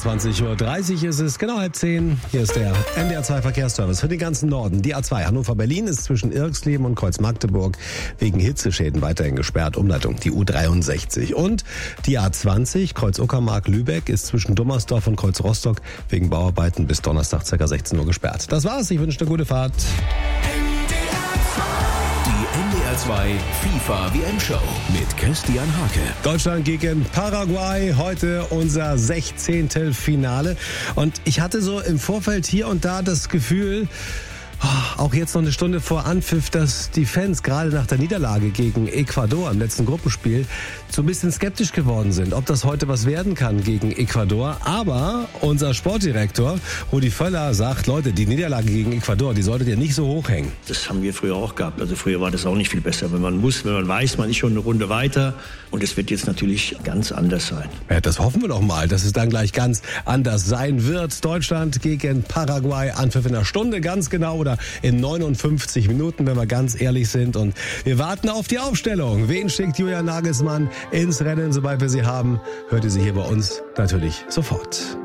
22:30 Uhr ist es, genau 9:30. Hier ist der NDR 2 Verkehrsservice für den ganzen Norden. Die A2 Hannover-Berlin ist zwischen Irxleben und Kreuz-Magdeburg wegen Hitzeschäden weiterhin gesperrt. Umleitung die U63. Und die A20 Kreuz-Uckermark-Lübeck ist zwischen Dummersdorf und Kreuz-Rostock wegen Bauarbeiten bis Donnerstag ca. 16 Uhr gesperrt. Das war's. Ich wünsche eine gute Fahrt. NDR 2 FIFA WM-Show mit Christian Hake. Deutschland gegen Paraguay, heute unser 16. Finale. Und ich hatte so im Vorfeld hier und da das Gefühl, auch jetzt noch eine Stunde vor Anpfiff, dass die Fans gerade nach der Niederlage gegen Ecuador im letzten Gruppenspiel so ein bisschen skeptisch geworden sind, ob das heute was werden kann gegen Ecuador. Aber unser Sportdirektor Rudi Völler sagt, Leute, die Niederlage gegen Ecuador, die solltet ihr nicht so hochhängen. Das haben wir früher auch gehabt. Also früher war das auch nicht viel besser. Wenn man weiß, man ist schon eine Runde weiter. Und es wird jetzt natürlich ganz anders sein. Ja, das hoffen wir doch mal, dass es dann gleich ganz anders sein wird. Deutschland gegen Paraguay, Anpfiff in einer Stunde ganz genau oder in 59 Minuten, wenn wir ganz ehrlich sind. Und wir warten auf die Aufstellung. Wen schickt Julian Nagelsmann ins Rennen? Sobald wir sie haben, hört ihr sie hier bei uns natürlich sofort.